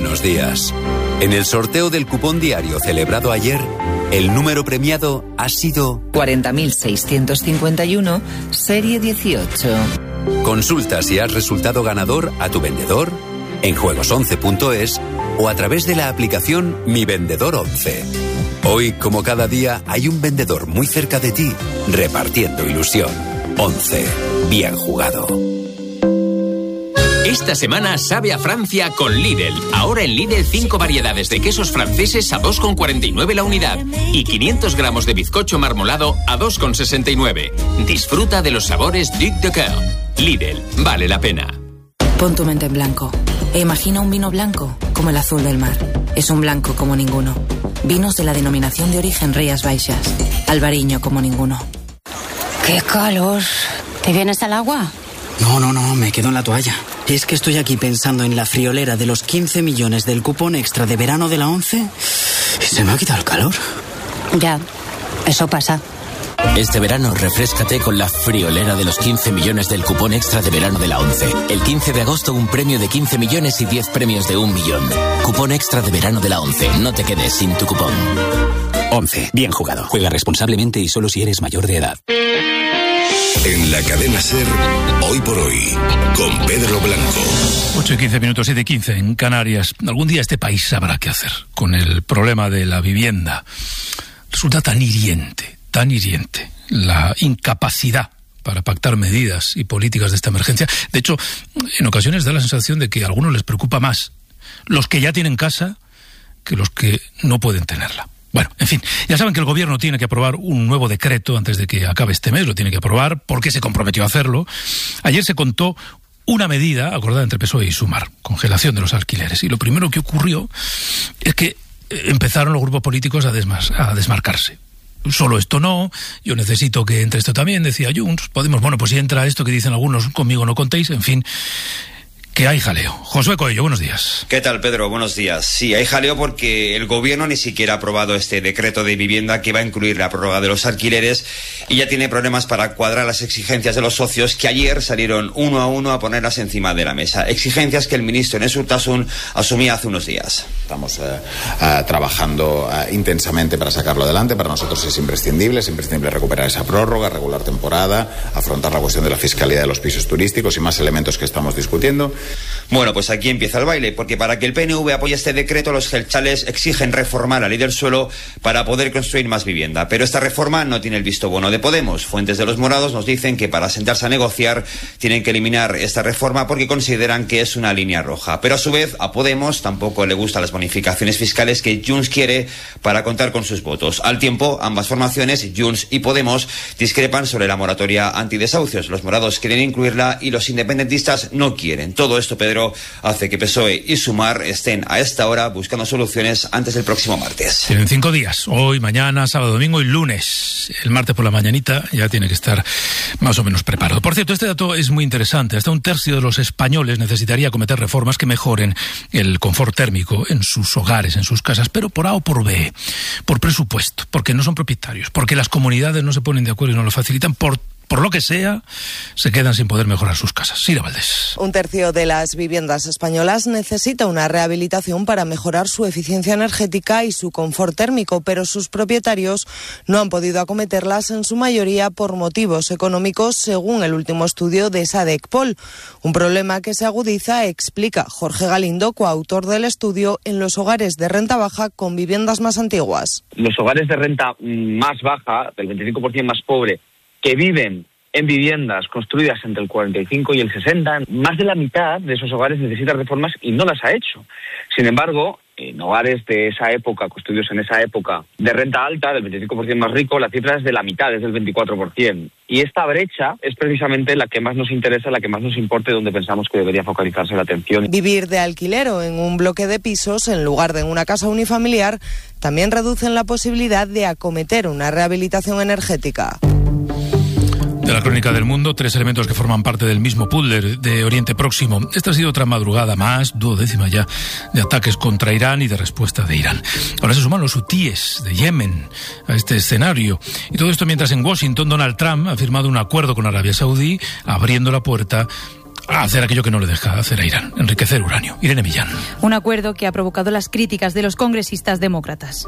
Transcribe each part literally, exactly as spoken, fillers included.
Buenos días. En el sorteo del cupón diario celebrado ayer, el número premiado ha sido cuarenta mil seiscientos cincuenta y uno, serie dieciocho. Consulta si has resultado ganador a tu vendedor, en juegos once punto es o a través de la aplicación Mi Vendedor once. Hoy, como cada día, hay un vendedor muy cerca de ti, repartiendo ilusión. once. Bien jugado. Esta semana sabe a Francia con Lidl. Ahora en Lidl cinco variedades de quesos franceses a dos con cuarenta y nueve la unidad y quinientos gramos de bizcocho marmolado a dos con sesenta y nueve. Disfruta de los sabores Duc de Coeur. Lidl, vale la pena. Pon tu mente en blanco e imagina un vino blanco como el azul del mar. Es un blanco como ninguno. Vinos de la denominación de origen Rías Baixas. Albariño como ninguno. ¡Qué calor! ¿Te vienes al agua? No, no, no, me quedo en la toalla. Es que estoy aquí pensando en la friolera de los quince millones del cupón extra de verano de la once y se me ha quitado el calor. Ya, eso pasa. Este verano refréscate con la friolera de los quince millones del cupón extra de verano de la once. El quince de agosto un premio de quince millones y diez premios de un millón. Cupón extra de verano de la once. No te quedes sin tu cupón. once. Bien jugado. Juega responsablemente y solo si eres mayor de edad. En la cadena SER, Hoy por Hoy, con Pedro Blanco. ocho y quince minutos, siete y quince en Canarias. Algún día este país sabrá qué hacer con el problema de la vivienda. Resulta tan hiriente, tan hiriente, la incapacidad para pactar medidas y políticas de esta emergencia. De hecho, en ocasiones da la sensación de que a algunos les preocupa más los que ya tienen casa que los que no pueden tenerla. Bueno, en fin, ya saben que el gobierno tiene que aprobar un nuevo decreto antes de que acabe este mes, lo tiene que aprobar porque se comprometió a hacerlo. Ayer se contó una medida acordada entre P S O E y Sumar, congelación de los alquileres. Y lo primero que ocurrió es que empezaron los grupos políticos a, desmas- a desmarcarse. Solo esto no, yo necesito que entre esto también, decía Junts. Podemos, bueno, pues si entra esto que dicen algunos, conmigo no contéis, en fin, que hay jaleo. Josué Coello, buenos días. ¿Qué tal, Pedro? Buenos días. Sí, hay jaleo porque el gobierno ni siquiera ha aprobado este decreto de vivienda que va a incluir la prórroga de los alquileres y ya tiene problemas para cuadrar las exigencias de los socios que ayer salieron uno a uno a ponerlas encima de la mesa. Exigencias que el ministro Enes Urtasun asumía hace unos días. Estamos eh, eh, trabajando eh, intensamente para sacarlo adelante. Para nosotros es imprescindible, es imprescindible recuperar esa prórroga, regular temporada, afrontar la cuestión de la fiscalidad de los pisos turísticos y más elementos que estamos discutiendo. Bueno, pues aquí empieza el baile, porque para que el P N V apoye este decreto, los jeltzales exigen reformar la ley del suelo para poder construir más vivienda. Pero esta reforma no tiene el visto bueno de Podemos. Fuentes de los morados nos dicen que para sentarse a negociar tienen que eliminar esta reforma porque consideran que es una línea roja. Pero a su vez, a Podemos tampoco le gustan las bonificaciones fiscales que Junts quiere para contar con sus votos. Al tiempo, ambas formaciones, Junts y Podemos, discrepan sobre la moratoria antidesahucios. Los morados quieren incluirla y los independentistas no quieren. Todo esto, Pedro, hace que P S O E y Sumar estén a esta hora buscando soluciones antes del próximo martes. Tienen cinco días, hoy, mañana, sábado, domingo y lunes. El martes por la mañanita ya tiene que estar más o menos preparado. Por cierto, este dato es muy interesante. Hasta un tercio de los españoles necesitaría acometer reformas que mejoren el confort térmico en sus hogares, en sus casas, pero por A o por B, por presupuesto, porque no son propietarios, porque las comunidades no se ponen de acuerdo y no lo facilitan, por Por lo que sea, se quedan sin poder mejorar sus casas. Sira Valdés. Un tercio de las viviendas españolas necesita una rehabilitación para mejorar su eficiencia energética y su confort térmico, pero sus propietarios no han podido acometerlas en su mayoría por motivos económicos, según el último estudio de Sadecpol. Un problema que se agudiza, explica Jorge Galindo, coautor del estudio, en los hogares de renta baja con viviendas más antiguas. Los hogares de renta más baja, del veinticinco por ciento más pobre, que viven en viviendas construidas entre el cuarenta y cinco y el sesenta, más de la mitad de esos hogares necesitan reformas y no las ha hecho. Sin embargo, en hogares de esa época, construidos en esa época, de renta alta, del veinticinco por ciento más rico, la cifra es de la mitad, es del veinticuatro por ciento. Y esta brecha es precisamente la que más nos interesa, la que más nos importa y donde pensamos que debería focalizarse la atención. Vivir de alquiler o en un bloque de pisos, en lugar de en una casa unifamiliar, también reducen la posibilidad de acometer una rehabilitación energética. De la crónica del mundo, tres elementos que forman parte del mismo puzzle de Oriente Próximo. Esta ha sido otra madrugada más, duodécima ya, de ataques contra Irán y de respuesta de Irán. Ahora se suman los hutíes de Yemen a este escenario. Y todo esto mientras en Washington Donald Trump ha firmado un acuerdo con Arabia Saudí, abriendo la puerta a hacer aquello que no le deja hacer a Irán, enriquecer uranio. Irene Millán. Un acuerdo que ha provocado las críticas de los congresistas demócratas,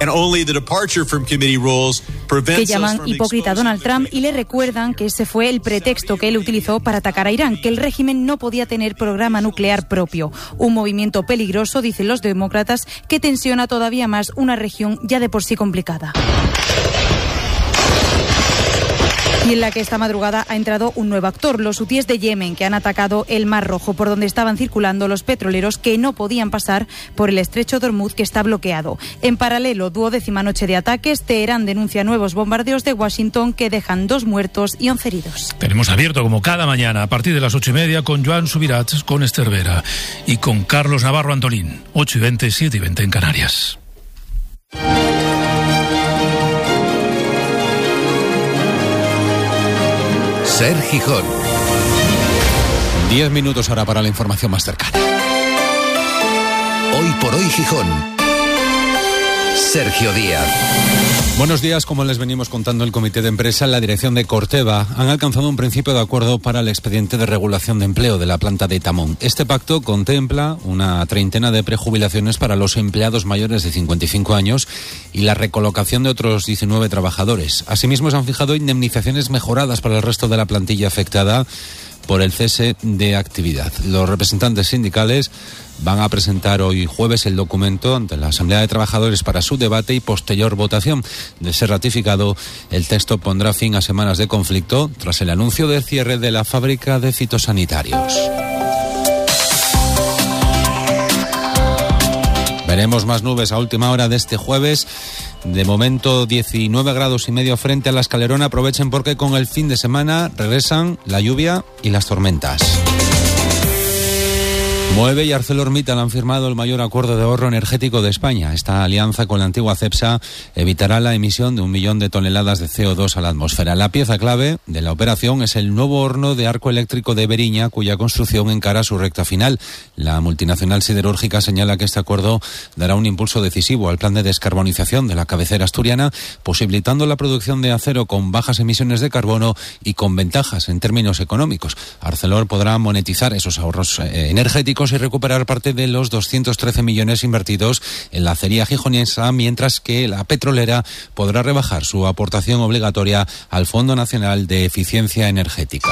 que llaman hipócrita a Donald Trump y le recuerdan que ese fue el pretexto que él utilizó para atacar a Irán, que el régimen no podía tener programa nuclear propio. Un movimiento peligroso, dicen los demócratas, que tensiona todavía más una región ya de por sí complicada. Y en la que esta madrugada ha entrado un nuevo actor, los hutíes de Yemen, que han atacado el Mar Rojo, por donde estaban circulando los petroleros que no podían pasar por el estrecho de Hormuz, que está bloqueado. En paralelo, duodécima noche de ataques, Teherán denuncia nuevos bombardeos de Washington que dejan dos muertos y once heridos. Tenemos abierto como cada mañana a partir de las ocho y media con Joan Subirats, con Esther Vera y con Carlos Navarro Antolín. ocho y veinte, siete y veinte en Canarias. Ser Gijón. Diez minutos ahora para la información más cercana. Hoy por hoy Gijón. Sergio Díaz. Buenos días. Como les venimos contando, el comité de empresa, la dirección de Corteva, han alcanzado un principio de acuerdo para el expediente de regulación de empleo de la planta de Tamón. Este pacto contempla una treintena de prejubilaciones para los empleados mayores de cincuenta y cinco años y la recolocación de otros diecinueve trabajadores. Asimismo, se han fijado indemnizaciones mejoradas para el resto de la plantilla afectada por el cese de actividad. Los representantes sindicales van a presentar hoy jueves el documento ante la Asamblea de Trabajadores para su debate y posterior votación. De ser ratificado, el texto pondrá fin a semanas de conflicto tras el anuncio del cierre de la fábrica de fitosanitarios. Veremos más nubes a última hora de este jueves. De momento diecinueve grados y medio frente a la Escalerona. Aprovechen porque con el fin de semana regresan la lluvia y las tormentas. Moeve y ArcelorMittal han firmado el mayor acuerdo de ahorro energético de España. Esta alianza con la antigua Cepsa evitará la emisión de un millón de toneladas de C O dos a la atmósfera. La pieza clave de la operación es el nuevo horno de arco eléctrico de Beriña, cuya construcción encara su recta final. La multinacional siderúrgica señala que este acuerdo dará un impulso decisivo al plan de descarbonización de la cabecera asturiana, posibilitando la producción de acero con bajas emisiones de carbono y con ventajas en términos económicos. Arcelor podrá monetizar esos ahorros eh, energéticos y recuperar parte de los doscientos trece millones invertidos en la acería gijonesa, mientras que la petrolera podrá rebajar su aportación obligatoria al Fondo Nacional de Eficiencia Energética.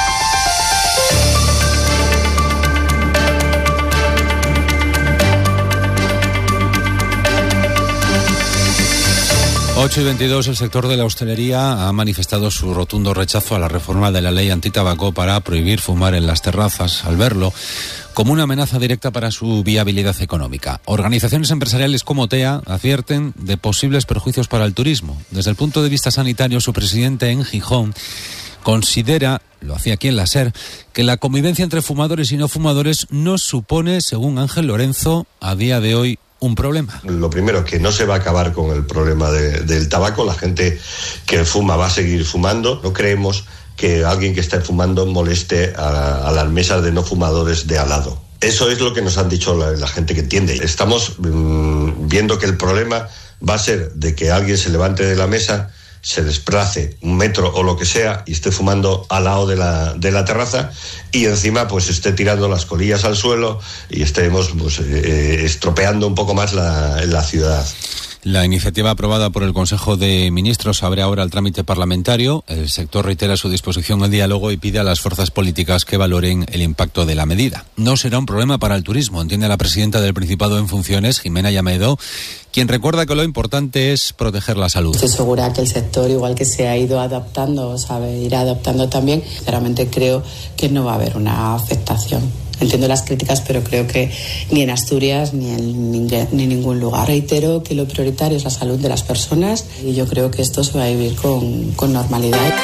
ocho y veintidós, el sector de la hostelería ha manifestado su rotundo rechazo a la reforma de la ley antitabaco para prohibir fumar en las terrazas, al verlo como una amenaza directa para su viabilidad económica. Organizaciones empresariales como TEA advierten de posibles perjuicios para el turismo. Desde el punto de vista sanitario, su presidente en Gijón considera, lo hacía aquí en la SER, que la convivencia entre fumadores y no fumadores no supone, según Ángel Lorenzo, a día de hoy un problema. Lo primero es que no se va a acabar con el problema de, del tabaco. La gente que fuma va a seguir fumando. No creemos que alguien que esté fumando moleste a, a las mesas de no fumadores de al lado. Eso es lo que nos han dicho la, la gente que entiende. Estamos mmm, viendo que el problema va a ser de que alguien se levante de la mesa, se desplace un metro o lo que sea y esté fumando al lado de la, de la terraza y encima pues esté tirando las colillas al suelo y estemos pues, eh, estropeando un poco más la, la ciudad. La iniciativa aprobada por el Consejo de Ministros abre ahora el trámite parlamentario. El sector reitera su disposición al diálogo y pide a las fuerzas políticas que valoren el impacto de la medida. No será un problema para el turismo, entiende la presidenta del Principado en funciones, Jimena Llamedo, quien recuerda que lo importante es proteger la salud. Estoy segura que el sector, igual que se ha ido adaptando, sabe, irá adaptando también. Sinceramente creo que no va a haber una afectación. Entiendo las críticas, pero creo que ni en Asturias ni en ni, ni ningún lugar. Reitero que lo prioritario es la salud de las personas y yo creo que esto se va a vivir con, con normalidad.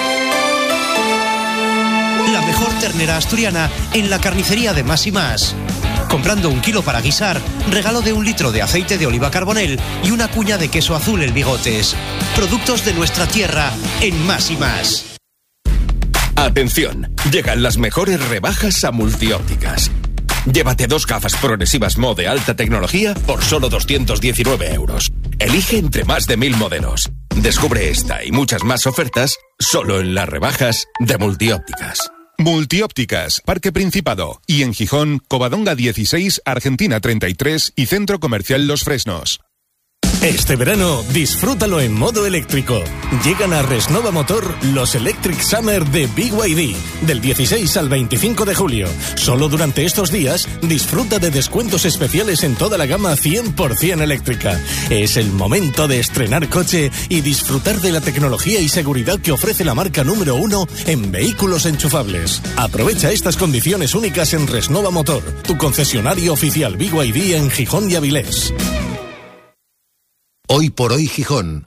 La mejor ternera asturiana en la carnicería de Más y Más. Comprando un kilo para guisar, regalo de un litro de aceite de oliva Carbonell y una cuña de queso azul El Bigotes. Productos de nuestra tierra en Más y Más. Atención, llegan las mejores rebajas a Multiópticas. Llévate dos gafas progresivas Mo de alta tecnología por solo doscientos diecinueve euros. Elige entre más de mil modelos. Descubre esta y muchas más ofertas solo en las rebajas de Multiópticas. Multiópticas, Parque Principado. Y en Gijón, Covadonga dieciséis, Argentina treinta y tres y Centro Comercial Los Fresnos. Este verano, disfrútalo en modo eléctrico. Llegan a Resnova Motor los Electric Summer de B Y D, del dieciséis al veinticinco de julio. Solo durante estos días, disfruta de descuentos especiales en toda la gama cien por ciento eléctrica. Es el momento de estrenar coche y disfrutar de la tecnología y seguridad que ofrece la marca número uno en vehículos enchufables. Aprovecha estas condiciones únicas en Resnova Motor, tu concesionario oficial B Y D en Gijón y Avilés. Hoy por hoy Gijón.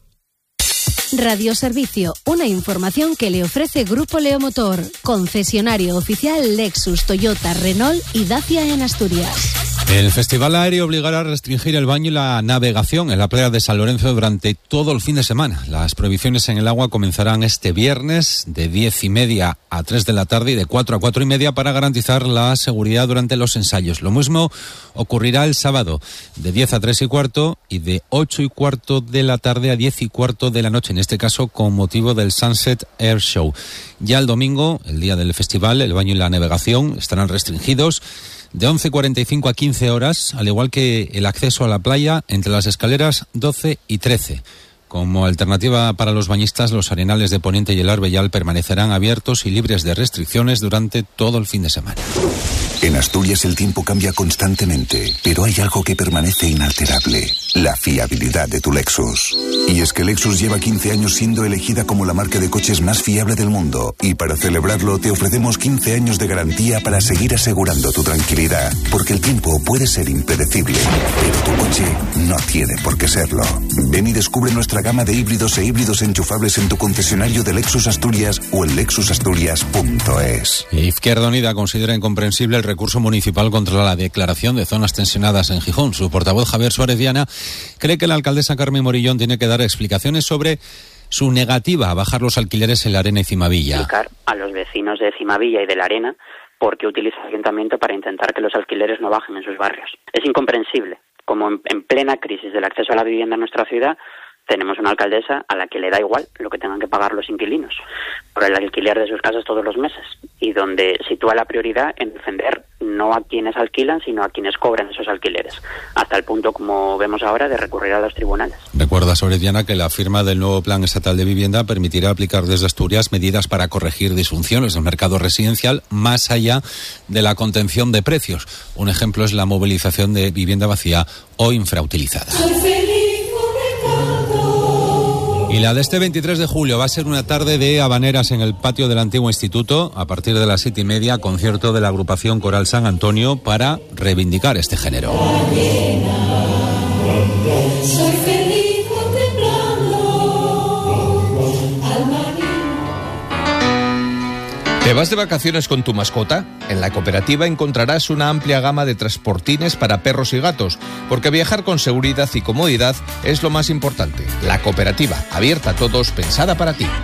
Radioservicio, una información que le ofrece Grupo Leomotor, concesionario oficial Lexus, Toyota, Renault y Dacia en Asturias. El Festival Aéreo obligará a restringir el baño y la navegación en la playa de San Lorenzo durante todo el fin de semana. Las prohibiciones en el agua comenzarán este viernes de diez y media a tres de la tarde y de cuatro a cuatro y media para garantizar la seguridad durante los ensayos. Lo mismo ocurrirá el sábado de diez a tres y cuarto y de ocho y cuarto de la tarde a diez y cuarto de la noche, en este caso con motivo del Sunset Air Show. Ya el domingo, el día del festival, el baño y la navegación estarán restringidos de once cuarenta y cinco a quince horas, al igual que el acceso a la playa entre las escaleras doce y trece. Como alternativa para los bañistas, los arenales de Poniente y el Arbellal permanecerán abiertos y libres de restricciones durante todo el fin de semana. En Asturias el tiempo cambia constantemente, pero hay algo que permanece inalterable: la fiabilidad de tu Lexus. Y es que Lexus lleva quince años siendo elegida como la marca de coches más fiable del mundo, y para celebrarlo te ofrecemos quince años de garantía para seguir asegurando tu tranquilidad, porque el tiempo puede ser impredecible, pero tu coche no tiene por qué serlo. Ven y descubre nuestra gama de híbridos e híbridos enchufables en tu concesionario de Lexus Asturias o en lexus asturias punto es. Izquierda Unida considera incomprensible el recurso municipal contra la declaración de zonas tensionadas en Gijón. Su portavoz, Javier Suárez Viana, cree que la alcaldesa Carmen Morillón tiene que dar explicaciones sobre su negativa a bajar los alquileres en La Arena y Cimavilla. Explicar a los vecinos de Cimavilla y de La Arena por qué utiliza el ayuntamiento para intentar que los alquileres no bajen en sus barrios. Es incomprensible como en, en plena crisis del acceso a la vivienda en nuestra ciudad tenemos una alcaldesa a la que le da igual lo que tengan que pagar los inquilinos por el alquiler de sus casas todos los meses, y donde sitúa la prioridad en defender no a quienes alquilan, sino a quienes cobran esos alquileres, hasta el punto, como vemos ahora, de recurrir a los tribunales. Recuerda Sorediana que la firma del nuevo Plan Estatal de Vivienda permitirá aplicar desde Asturias medidas para corregir disfunciones del mercado residencial más allá de la contención de precios. Un ejemplo es la movilización de vivienda vacía o infrautilizada. Y la de este veintitrés de julio va a ser una tarde de habaneras en el patio del antiguo instituto. A partir de las siete y media, concierto de la agrupación Coral San Antonio para reivindicar este género. Soy feliz contemplando al mar. ¿Te vas de vacaciones con tu mascota? En la cooperativa encontrarás una amplia gama de transportines para perros y gatos, porque viajar con seguridad y comodidad es lo más importante. La cooperativa, abierta a todos, pensada para ti.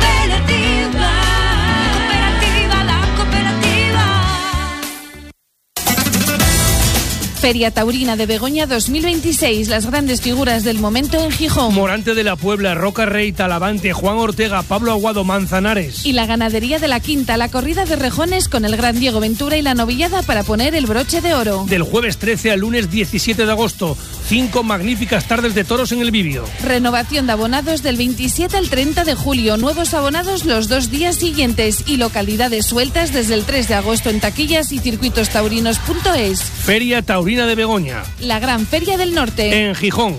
Feria Taurina de Begoña dos mil veintiséis, las grandes figuras del momento en Gijón. Morante de la Puebla, Roca Rey, Talavante, Juan Ortega, Pablo Aguado, Manzanares. Y la ganadería de la Quinta, la corrida de rejones con el gran Diego Ventura y la novillada para poner el broche de oro. Del jueves trece al lunes diecisiete de agosto, cinco magníficas tardes de toros en el Bibio. Renovación de abonados del veintisiete al treinta de julio, nuevos abonados los dos días siguientes y localidades sueltas desde el tres de agosto en taquillas y circuitos taurinos punto es. Feria Taurina de Begoña, la gran feria del norte, en Gijón.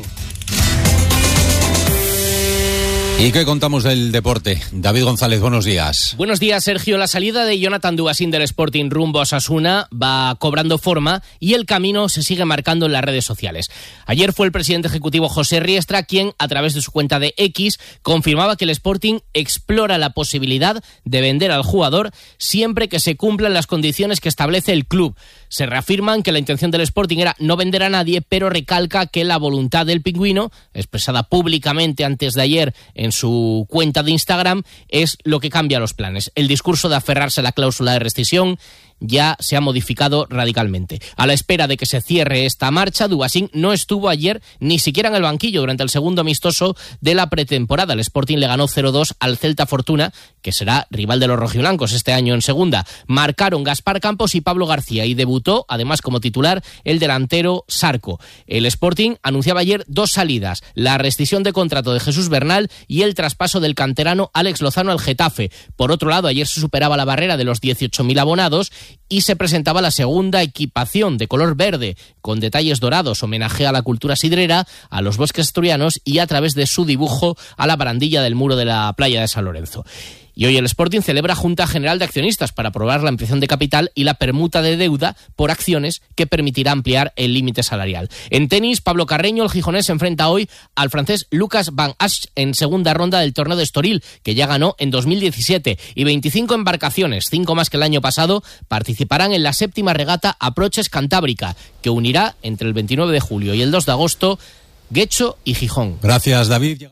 ¿Y qué contamos del deporte? David González, buenos días. Buenos días, Sergio. La salida de Jonathan Dugasín del Sporting rumbo a Osasuna va cobrando forma y el camino se sigue marcando en las redes sociales. Ayer fue el presidente ejecutivo José Riestra quien, a través de su cuenta de X, confirmaba que el Sporting explora la posibilidad de vender al jugador siempre que se cumplan las condiciones que establece el club. Se reafirman que la intención del Sporting era no vender a nadie, pero recalca que la voluntad del pingüino, expresada públicamente antes de ayer en su cuenta de Instagram, es lo que cambia los planes. El discurso de aferrarse a la cláusula de rescisión ya se ha modificado radicalmente. A la espera de que se cierre esta marcha, Dubasín no estuvo ayer ni siquiera en el banquillo durante el segundo amistoso de la pretemporada. El Sporting le ganó cero dos al Celta Fortuna, que será rival de los rojiblancos este año en segunda. Marcaron Gaspar Campos y Pablo García y debutó, además como titular, el delantero Sarco. El Sporting anunciaba ayer dos salidas, la rescisión de contrato de Jesús Bernal y el traspaso del canterano Alex Lozano al Getafe. Por otro lado, ayer se superaba la barrera de los dieciocho mil abonados y se presentaba la segunda equipación de color verde, con detalles dorados, homenaje a la cultura sidrera, a los bosques asturianos y a través de su dibujo a la barandilla del muro de la playa de San Lorenzo. Y hoy el Sporting celebra Junta General de Accionistas para aprobar la ampliación de capital y la permuta de deuda por acciones que permitirá ampliar el límite salarial. En tenis, Pablo Carreño, el gijonés, se enfrenta hoy al francés Lucas Van Asch en segunda ronda del torneo de Estoril, que ya ganó en dos mil diecisiete. Y veinticinco embarcaciones, cinco más que el año pasado, participarán en la séptima regata Aproches Cantábrica, que unirá entre el veintinueve de julio y el dos de agosto Guecho y Gijón. Gracias, David.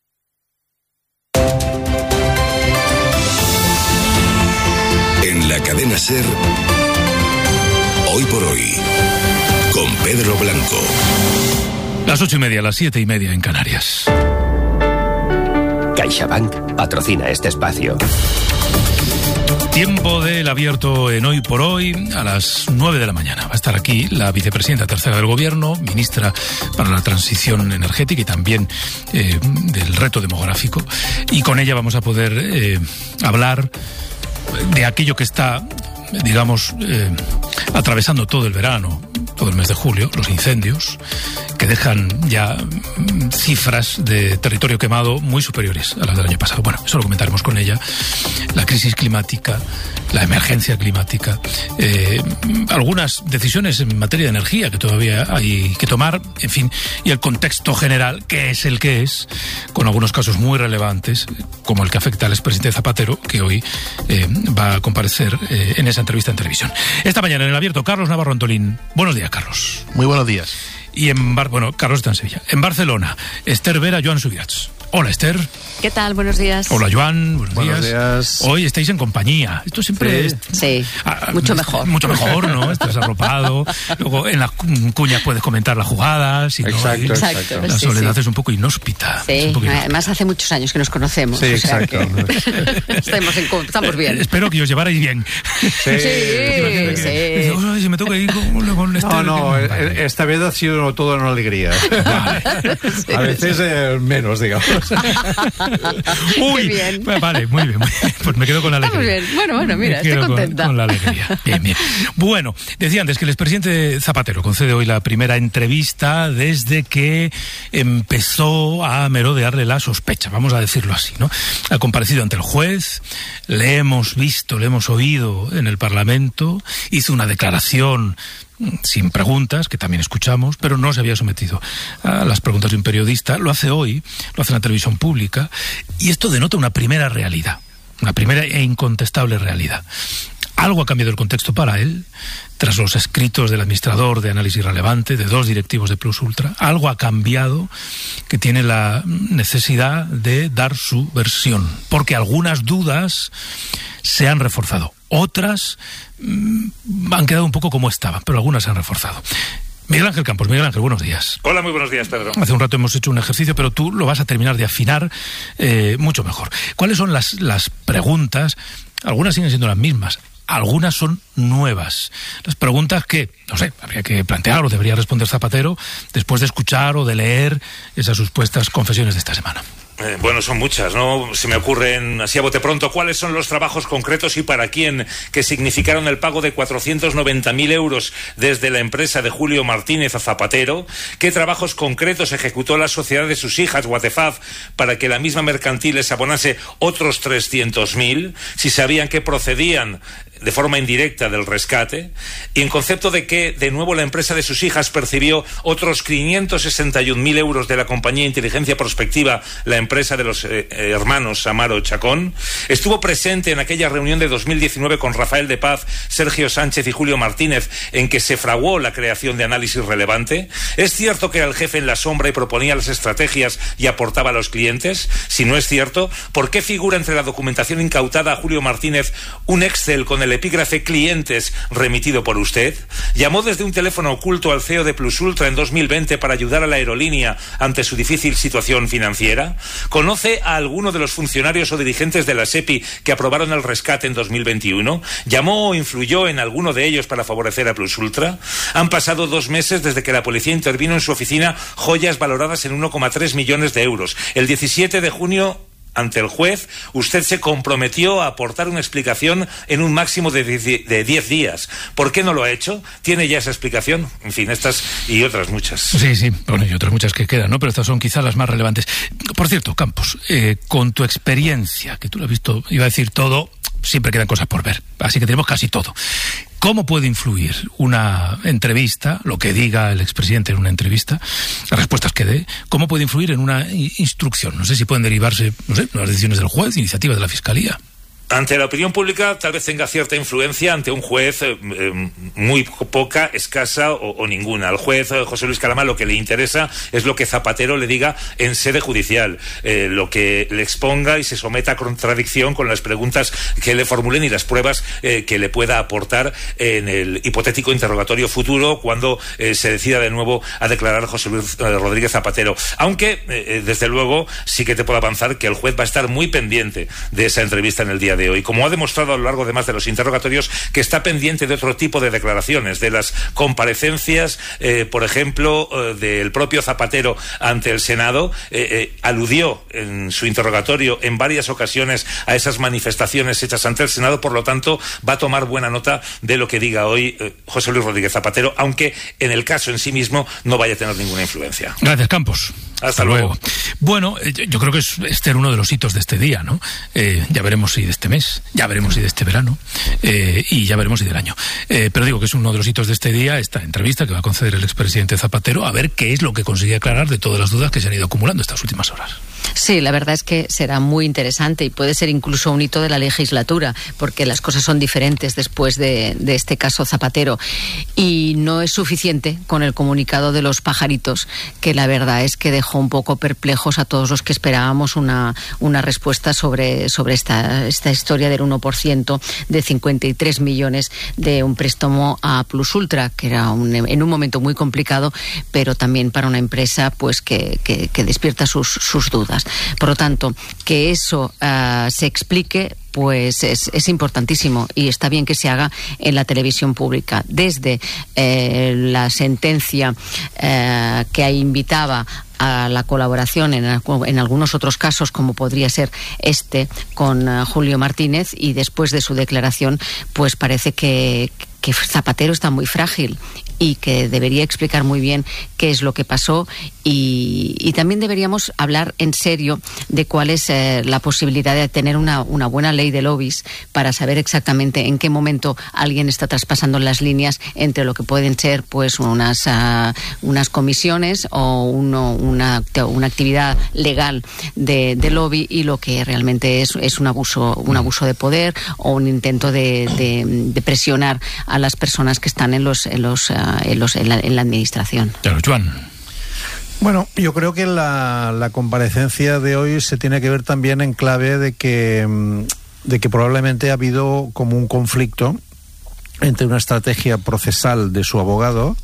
En la cadena SER, Hoy por Hoy, con Pedro Blanco. Las ocho y media, las siete y media en Canarias. CaixaBank patrocina este espacio. Tiempo del abierto en Hoy por Hoy a las nueve de la mañana. Va a estar aquí la vicepresidenta tercera del Gobierno, ministra para la transición energética y también eh, del reto demográfico. Y con ella vamos a poder eh, hablar de aquello que está, digamos, eh, atravesando todo el verano, todo el mes de julio, los incendios, que dejan ya cifras de territorio quemado muy superiores a las del año pasado. Bueno, eso lo comentaremos con ella. La crisis climática, la emergencia climática, eh, algunas decisiones en materia de energía que todavía hay que tomar, en fin, y el contexto general, que es el que es, con algunos casos muy relevantes, como el que afecta al expresidente Zapatero, que hoy eh, va a comparecer eh, en esa entrevista en televisión. Esta mañana en el abierto, Carlos Navarro Antolín. Buenos días, Carlos. Muy buenos días. Y en Bar bueno, Carlos está en Sevilla. En Barcelona, Esther Vera, Joan Subirats. Hola, Esther. ¿Qué tal? Buenos días. Hola, Joan. Buenos, buenos días. días. Hoy estáis en compañía. Esto siempre sí. es... Sí, ah, mucho mejor. Mucho mejor, ¿no? Estás arropado. Luego en las cuñas puedes comentar las jugadas. Y exacto, no, exacto. La soledad sí, sí. es un poco inhóspita. Sí, un poco inhóspita. Además hace muchos años que nos conocemos. Sí, o sea exacto. Que... estamos, en... estamos bien. Eh, espero que os llevarais bien. Sí, sí. sí. sí. Dice, si me toca ir con, con Esther. No, no, vale. Esta vez ha sido todo una alegría. Vale. Sí, a veces eh, menos, digamos. Uy, bien. Vale, muy bien, muy bien. Pues me quedo con la alegría. Muy bien. Bueno, bueno, mira, estoy contenta. Con, con la alegría. Bien, bien. Bueno, decía antes que el expresidente Zapatero concede hoy la primera entrevista desde que empezó a merodearle la sospecha, vamos a decirlo así, ¿no? Ha comparecido ante el juez, le hemos visto, le hemos oído en el Parlamento, hizo una declaración sin preguntas, que también escuchamos, pero no se había sometido a las preguntas de un periodista. Lo hace hoy, lo hace en la televisión pública, y esto denota una primera realidad, una primera e incontestable realidad. Algo ha cambiado el contexto para él, tras los escritos del administrador de Análisis Relevante, de dos directivos de Plus Ultra. Algo ha cambiado, que tiene la necesidad de dar su versión, porque algunas dudas se han reforzado. Otras mmm, han quedado un poco como estaban, pero algunas se han reforzado. Miguel Ángel Campos. Miguel Ángel, buenos días. Hola, muy buenos días, Pedro. Hace un rato hemos hecho un ejercicio, pero tú lo vas a terminar de afinar eh, mucho mejor. ¿Cuáles son las, las preguntas? Algunas siguen siendo las mismas. Algunas son nuevas. Las preguntas que, no sé, habría que plantear o debería responder Zapatero después de escuchar o de leer esas supuestas confesiones de esta semana. Eh, bueno, son muchas, ¿no? Se me ocurren así a bote pronto. ¿Cuáles son los trabajos concretos y para quién que significaron el pago de cuatrocientos noventa mil euros desde la empresa de Julio Martínez a Zapatero? ¿Qué trabajos concretos ejecutó la sociedad de sus hijas, Watefaz, para que la misma mercantil les abonase otros trescientos mil? Si sabían que procedían de forma indirecta del rescate, y en concepto de que, de nuevo, la empresa de sus hijas percibió otros quinientos sesenta y un mil euros de la compañía Inteligencia Prospectiva, la empresa de los eh, hermanos Amaro Chacón. Estuvo presente en aquella reunión de dos mil diecinueve con Rafael de Paz, Sergio Sánchez y Julio Martínez, en que se fraguó la creación de Análisis Relevante. ¿Es cierto que era el jefe en la sombra y proponía las estrategias y aportaba a los clientes? Si no es cierto, ¿por qué figura entre la documentación incautada a Julio Martínez un Excel con el epígrafe clientes remitido por usted? ¿Llamó desde un teléfono oculto al C E O de Plus Ultra en dos mil veinte para ayudar a la aerolínea ante su difícil situación financiera? ¿Conoce a alguno de los funcionarios o dirigentes de la SEPI que aprobaron el rescate en dos mil veintiuno? ¿Llamó o influyó en alguno de ellos para favorecer a Plus Ultra? Han pasado dos meses desde que la policía intervino en su oficina joyas valoradas en uno coma tres millones de euros. El diecisiete de junio, ante el juez, usted se comprometió a aportar una explicación en un máximo de diez días. ¿Por qué no lo ha hecho? ¿Tiene ya esa explicación? En fin, estas y otras muchas. Sí, sí, bueno, y otras muchas que quedan, ¿no? Pero estas son quizás las más relevantes. Por cierto, Campos, eh, con tu experiencia, que tú lo has visto, iba a decir todo, siempre quedan cosas por ver, así que tenemos casi todo. ¿Cómo puede influir una entrevista, lo que diga el expresidente en una entrevista, las respuestas que dé, cómo puede influir en una instrucción? No sé si pueden derivarse, no sé, las decisiones del juez, iniciativas de la Fiscalía. Ante la opinión pública tal vez tenga cierta influencia, ante un juez eh, muy poca, escasa o, o ninguna. Al juez eh, José Luis Calama lo que le interesa es lo que Zapatero le diga en sede judicial, eh, lo que le exponga y se someta a contradicción con las preguntas que le formulen y las pruebas eh, que le pueda aportar en el hipotético interrogatorio futuro cuando eh, se decida de nuevo a declarar José Luis eh, Rodríguez Zapatero. Aunque, eh, desde luego, sí que te puedo avanzar que el juez va a estar muy pendiente de esa entrevista en el día de hoy, como ha demostrado a lo largo además de los interrogatorios, que está pendiente de otro tipo de declaraciones, de las comparecencias, eh, por ejemplo, eh, del propio Zapatero ante el Senado. eh, eh, aludió en su interrogatorio en varias ocasiones a esas manifestaciones hechas ante el Senado, por lo tanto va a tomar buena nota de lo que diga hoy eh, José Luis Rodríguez Zapatero, aunque en el caso en sí mismo no vaya a tener ninguna influencia. Gracias, Campos. Hasta, Hasta luego. luego. Bueno, eh, yo creo que es este uno de los hitos de este día, ¿no? Eh, ya veremos si de este mes, ya veremos si de este verano, eh, y ya veremos si del año. Eh, pero digo que es uno de los hitos de este día, esta entrevista que va a conceder el expresidente Zapatero, a ver qué es lo que consigue aclarar de todas las dudas que se han ido acumulando estas últimas horas. Sí, la verdad es que será muy interesante y puede ser incluso un hito de la legislatura, porque las cosas son diferentes después de, de este caso Zapatero. Y no es suficiente con el comunicado de los pajaritos, que la verdad es que dejó un poco perplejos a todos los que esperábamos una, una respuesta sobre, sobre esta, esta historia del uno por ciento de cincuenta y tres millones de un préstamo a Plus Ultra, que era un, en un momento muy complicado, pero también para una empresa pues que, que, que despierta sus, sus dudas. Por lo tanto, que eso uh, se explique, pues es, es importantísimo y está bien que se haga en la televisión pública. Desde eh, la sentencia eh, que invitaba a la colaboración en, en algunos otros casos, como podría ser este con uh, Julio Martínez, y después de su declaración, pues parece que, que Zapatero está muy frágil y que debería explicar muy bien qué es lo que pasó, y, y también deberíamos hablar en serio de cuál es eh, la posibilidad de tener una, una buena ley de lobbies para saber exactamente en qué momento alguien está traspasando las líneas entre lo que pueden ser pues unas, uh, unas comisiones o uno, una, una actividad legal de, de lobby y lo que realmente es, es un abuso, un abuso de poder o un intento de, de, de presionar a las personas que están en los, en los, uh, en, los en, la, en la administración. Claro, Joan. Bueno, yo creo que la, la comparecencia de hoy se tiene que ver también en clave de que, de que probablemente ha habido como un conflicto entre una estrategia procesal de su abogado,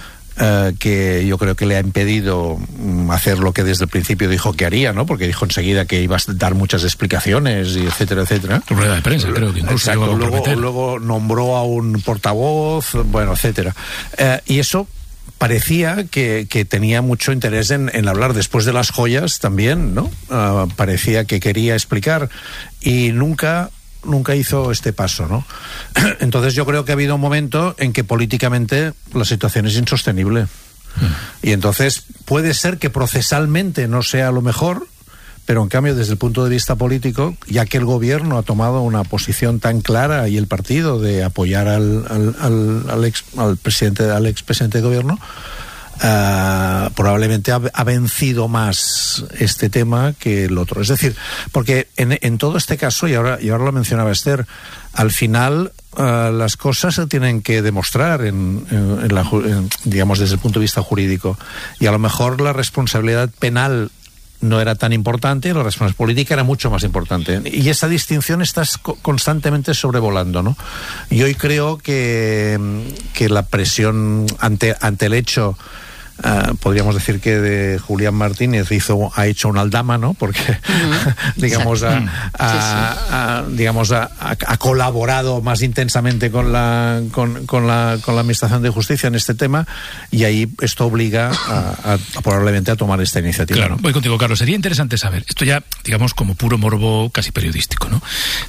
eh, que yo creo que le ha impedido hacer lo que desde el principio dijo que haría, ¿no? Porque dijo enseguida que iba a dar muchas explicaciones, y etcétera, etcétera. Rueda de prensa, creo que incluso. Exacto, luego, luego nombró a un portavoz, bueno, etcétera. Eh, y eso parecía que, que tenía mucho interés en, en hablar después de las joyas también, ¿no? Uh, parecía que quería explicar y nunca, nunca hizo este paso, ¿no? Entonces yo creo que ha habido un momento en que políticamente la situación es insostenible. Mm. Y entonces puede ser que procesalmente no sea lo mejor, pero en cambio desde el punto de vista político, ya que el gobierno ha tomado una posición tan clara y el partido de apoyar al, al, al, al, ex, al presidente, al expresidente de gobierno, Uh, probablemente ha, ha vencido más este tema que el otro. Es decir, porque en, en todo este caso, y ahora, y ahora lo mencionaba Esther, al final uh, las cosas se tienen que demostrar en, en, en la, en, digamos, desde el punto de vista jurídico, y a lo mejor la responsabilidad penal no era tan importante, la responsabilidad política era mucho más importante. Y esa distinción está constantemente sobrevolando, ¿no? Y hoy creo que, que la presión ante, ante el hecho, Uh, podríamos decir que de Julián Martínez hizo, ha hecho una aldama, ¿no? Porque uh-huh. digamos, ha, ha, sí, sí. ha, digamos ha, ha colaborado más intensamente con la, con, con, la, con la Administración de Justicia en este tema, y ahí esto obliga a, a, a probablemente a tomar esta iniciativa. Claro, ¿no? Voy contigo, Carlos. Sería interesante saber, esto ya, digamos, como puro morbo casi periodístico, ¿no?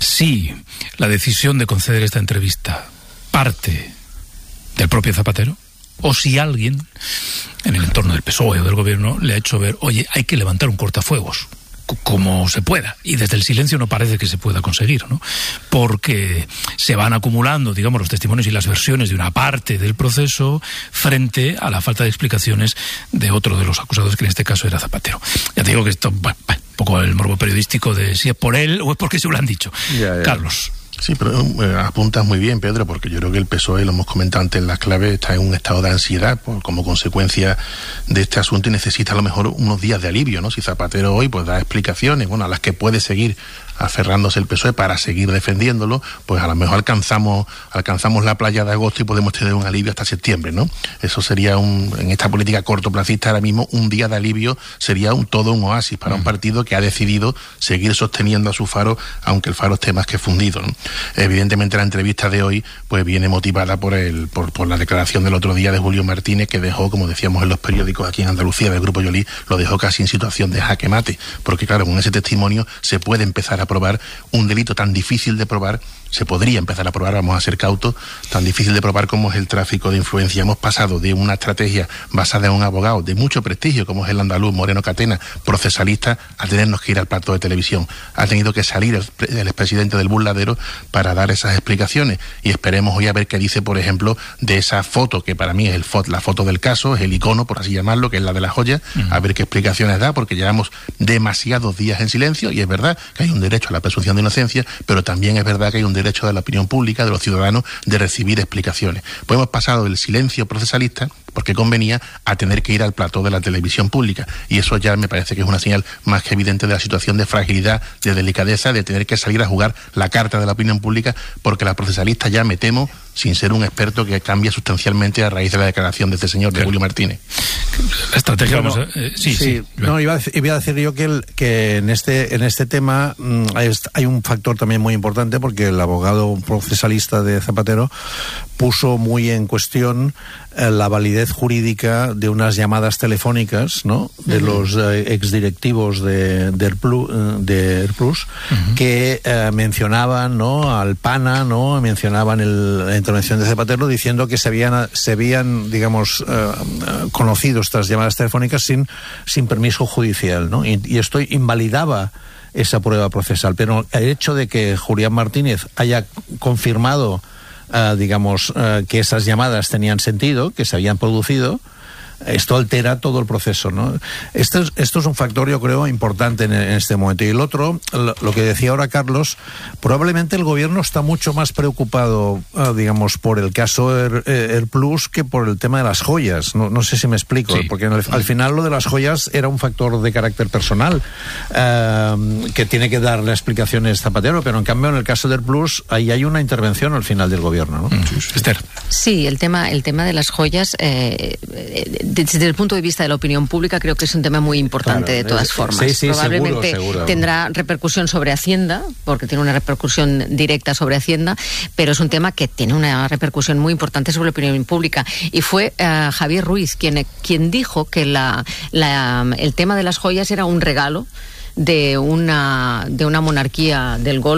Si la decisión de conceder esta entrevista parte del propio Zapatero, o si alguien en el entorno del P S O E o del gobierno le ha hecho ver, oye, hay que levantar un cortafuegos como se pueda, y desde el silencio no parece que se pueda conseguir, ¿no? Porque se van acumulando, digamos, los testimonios y las versiones de una parte del proceso frente a la falta de explicaciones de otro de los acusados, que en este caso era Zapatero. Ya te digo que esto, bueno, un poco el morbo periodístico de si es por él o es porque se lo han dicho. Ya, ya. Carlos. Sí, pero eh, apuntas muy bien, Pedro, porque yo creo que el P S O E, lo hemos comentado antes en las claves, está en un estado de ansiedad por, como consecuencia de este asunto, y necesita a lo mejor unos días de alivio, ¿no? Si Zapatero hoy pues da explicaciones, bueno, a las que puede seguir aferrándose el P S O E para seguir defendiéndolo, pues a lo mejor alcanzamos alcanzamos la playa de agosto y podemos tener un alivio hasta septiembre, ¿no? Eso sería un, en esta política cortoplacista ahora mismo, un día de alivio sería un todo un oasis para un partido que ha decidido seguir sosteniendo a su faro, aunque el faro esté más que fundido, ¿no? Evidentemente la entrevista de hoy pues viene motivada por el por, por la declaración del otro día de Julio Martínez, que dejó, como decíamos en los periódicos aquí en Andalucía del Grupo Yolí, lo dejó casi en situación de jaque mate, porque claro, con ese testimonio se puede empezar a probar un delito tan difícil de probar, se podría empezar a probar, vamos a ser cautos, tan difícil de probar como es el tráfico de influencia. Hemos pasado de una estrategia basada en un abogado de mucho prestigio, como es el andaluz Moreno Catena, procesalista, a tenernos que ir al plató de televisión. Ha tenido que salir el, el expresidente del burladero para dar esas explicaciones, y esperemos hoy a ver qué dice, por ejemplo, de esa foto, que para mí es el fo- la foto del caso, es el icono, por así llamarlo, que es la de la joya, uh-huh. a ver qué explicaciones da, porque llevamos demasiados días en silencio, y es verdad que hay un derecho a la presunción de inocencia, pero también es verdad que hay un derecho de la opinión pública, de los ciudadanos, de recibir explicaciones. Pues hemos pasado del silencio procesalista, porque convenía, a tener que ir al plató de la televisión pública, y eso ya me parece que es una señal más que evidente de la situación de fragilidad, de delicadeza, de tener que salir a jugar la carta de la opinión pública, porque la procesalista ya, me temo, sin ser un experto, que cambia sustancialmente a raíz de la declaración de este señor, de claro. Julio Martínez. La estrategia, bueno, vamos a, eh, sí, sí, sí. No, iba a, decir, iba a decir yo que, el, que en este en este tema mmm, hay, hay un factor también muy importante, porque el abogado procesalista de Zapatero puso muy en cuestión eh, la validez jurídica de unas llamadas telefónicas, ¿no?, de uh-huh. los eh, exdirectivos de, de Airplus, de Airplus uh-huh. que eh, mencionaban, ¿no?, al PANA, ¿no?, mencionaban el, la intervención de Zapatero, diciendo que se habían, se habían digamos, eh, conocido estas llamadas telefónicas sin, sin permiso judicial, ¿no? Y, y esto invalidaba esa prueba procesal. Pero el hecho de que Julián Martínez haya confirmado Uh, digamos, uh, que esas llamadas tenían sentido, que se habían producido, esto altera todo el proceso, ¿no? Esto es, esto es un factor, yo creo, importante en, en este momento. Y el otro, lo, lo que decía ahora Carlos, probablemente el gobierno está mucho más preocupado, uh, digamos, por el caso Air, Airplus que por el tema de las joyas. No, no sé si me explico, sí. porque el, al final lo de las joyas era un factor de carácter personal, uh, que tiene que darle explicaciones Zapatero, pero en cambio en el caso de Airplus ahí hay una intervención al final del gobierno, ¿no? Mm. Esther. Sí, el tema, el tema de las joyas, eh, desde el punto de vista de la opinión pública, creo que es un tema muy importante, claro, de todas es, formas. Sí, sí, probablemente seguro, seguro. tendrá repercusión sobre Hacienda, porque tiene una repercusión directa sobre Hacienda, pero es un tema que tiene una repercusión muy importante sobre la opinión pública. Y fue uh, Javier Ruiz quien, quien dijo que la, la, el tema de las joyas era un regalo de una, de una monarquía del Golfo